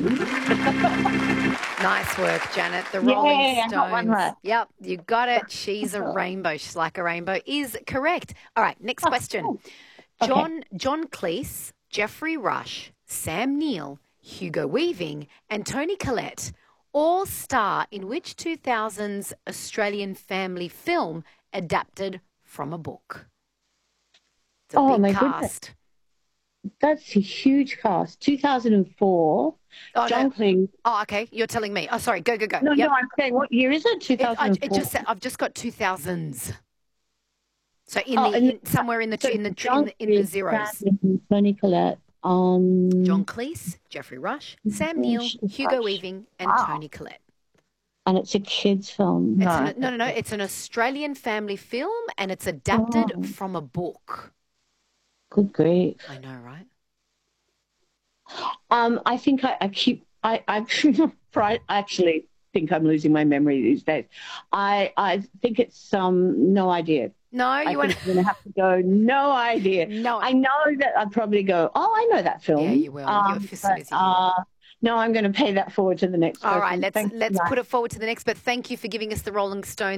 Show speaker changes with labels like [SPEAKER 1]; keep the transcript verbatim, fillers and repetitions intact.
[SPEAKER 1] Nice work, Janet. The Rolling
[SPEAKER 2] Yay, I got one
[SPEAKER 1] Stones.
[SPEAKER 2] right.
[SPEAKER 1] Yep, you got it. She's a rainbow. She's like a rainbow is correct. All right, next
[SPEAKER 2] Oh,
[SPEAKER 1] question.
[SPEAKER 2] cool. Okay.
[SPEAKER 1] John John Cleese, Jeffrey Rush, Sam Neill, Hugo Weaving, and Tony Collette all star in which two thousands Australian family film adapted from a book? It's a
[SPEAKER 2] Oh,
[SPEAKER 1] big
[SPEAKER 2] my
[SPEAKER 1] cast.
[SPEAKER 2] goodness. That's a huge cast. two thousand four,
[SPEAKER 1] Oh,
[SPEAKER 2] John
[SPEAKER 1] no.
[SPEAKER 2] Cleese.
[SPEAKER 1] Oh, okay. You're telling me. Oh, sorry. Go, go, go.
[SPEAKER 2] No,
[SPEAKER 1] Yep.
[SPEAKER 2] no, I'm saying, what year is it?
[SPEAKER 1] It, I, it
[SPEAKER 2] two thousand four.
[SPEAKER 1] just said, I've just got two thousands. So in
[SPEAKER 2] Oh,
[SPEAKER 1] the
[SPEAKER 2] and
[SPEAKER 1] in, somewhere in the
[SPEAKER 2] so
[SPEAKER 1] in the in
[SPEAKER 2] John
[SPEAKER 1] the, in the
[SPEAKER 2] Cleese,
[SPEAKER 1] zeros.
[SPEAKER 2] Sam Neill, Tony Collette, um,
[SPEAKER 1] John Cleese, Jeffrey Rush, Sam Neill, Hugo
[SPEAKER 2] Rush.
[SPEAKER 1] Weaving, and
[SPEAKER 2] Wow.
[SPEAKER 1] Tony Collette.
[SPEAKER 2] And it's a kids' film.
[SPEAKER 1] It's
[SPEAKER 2] No,
[SPEAKER 1] an, no, no, no. It's an Australian family film, and it's adapted
[SPEAKER 2] Oh.
[SPEAKER 1] from a book.
[SPEAKER 2] Good grief.
[SPEAKER 1] I know, right?
[SPEAKER 2] Um, I think I, I keep. I I I actually think I'm losing my memory these days. I I think it's um no idea.
[SPEAKER 1] No,
[SPEAKER 2] I
[SPEAKER 1] you
[SPEAKER 2] think
[SPEAKER 1] want
[SPEAKER 2] I'm going to have to go. No idea.
[SPEAKER 1] no?
[SPEAKER 2] I know that I'd probably go. Oh, I know that film.
[SPEAKER 1] Yeah, you will.
[SPEAKER 2] Um,
[SPEAKER 1] You're for
[SPEAKER 2] but, uh, no, I'm going to pay that forward to the next
[SPEAKER 1] All
[SPEAKER 2] person.
[SPEAKER 1] right, let's
[SPEAKER 2] Thanks
[SPEAKER 1] let's
[SPEAKER 2] so much.
[SPEAKER 1] put it forward to the next. But thank you for giving us the Rolling Stones.